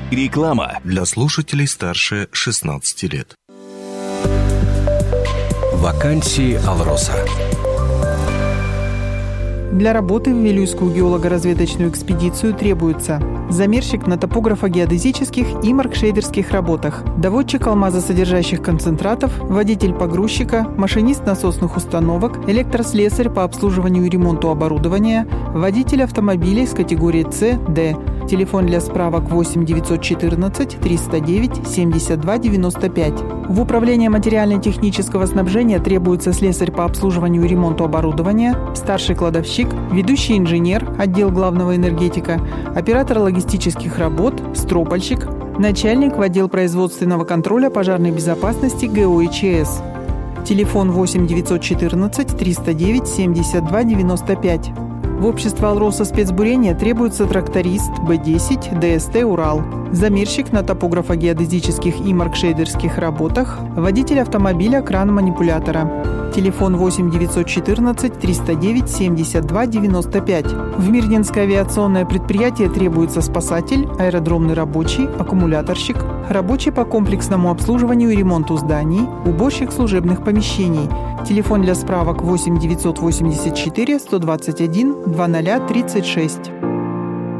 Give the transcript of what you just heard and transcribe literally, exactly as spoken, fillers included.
Реклама для слушателей старше шестнадцати лет. Вакансии «Алроса». Для работы в Вилюйскую геолого-разведочную экспедицию требуется замерщик на топографо-геодезических и маркшейдерских работах, доводчик алмазосодержащих концентратов, водитель погрузчика, машинист насосных установок, электрослесарь по обслуживанию и ремонту оборудования, водитель автомобилей с категории С, Д. Телефон для справок восемь девятьсот четырнадцать триста девять семьдесят два девяносто пять. В управлении материально-технического снабжения требуется слесарь по обслуживанию и ремонту оборудования, старший кладовщик, ведущий инженер, отдел главного энергетика, оператор логистических работ, стропольщик, начальник в отдел производственного контроля пожарной безопасности ГО и ЧС. Телефон восемь девятьсот четырнадцать триста девять семьдесят два девяносто пять. В общество «Алроса» спецбурения требуется тракторист Б десять ДСТ «Урал», замерщик на топографо-геодезических и маркшейдерских работах, водитель автомобиля кран-манипулятора. Телефон восемь девятьсот четырнадцать триста девять семьдесят два девяносто пять. В Мирнинское авиационное предприятие требуется спасатель, аэродромный рабочий, аккумуляторщик, рабочий по комплексному обслуживанию и ремонту зданий, уборщик служебных помещений. Телефон для справок восемь девятьсот восемьдесят четыре сто двадцать один двадцать тридцать шесть.